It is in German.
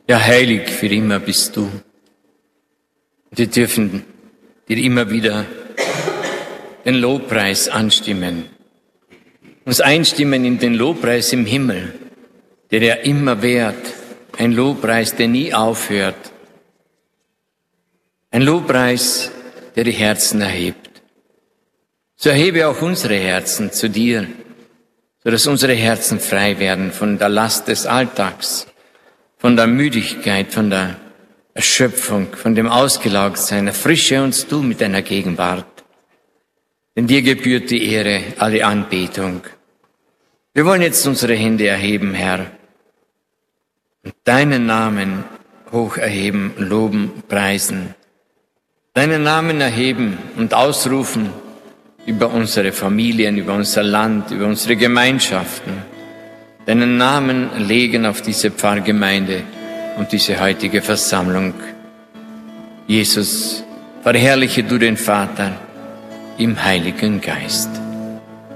Ja, heilig für immer bist du. Wir dürfen dir immer wieder den Lobpreis anstimmen. Uns einstimmen in den Lobpreis im Himmel, der ja immer währt. Ein Lobpreis, der nie aufhört. Ein Lobpreis, der die Herzen erhebt. So erhebe auch unsere Herzen zu dir, sodass unsere Herzen frei werden von der Last des Alltags, von der Müdigkeit, von der Erschöpfung, von dem Ausgelaugtsein. Erfrische uns du mit deiner Gegenwart. Denn dir gebührt die Ehre, alle Anbetung. Wir wollen jetzt unsere Hände erheben, Herr, und deinen Namen hoch erheben, loben, preisen. Deinen Namen erheben und ausrufen über unsere Familien, über unser Land, über unsere Gemeinschaften. Deinen Namen legen auf diese Pfarrgemeinde und diese heutige Versammlung. Jesus, verherrliche du den Vater im Heiligen Geist.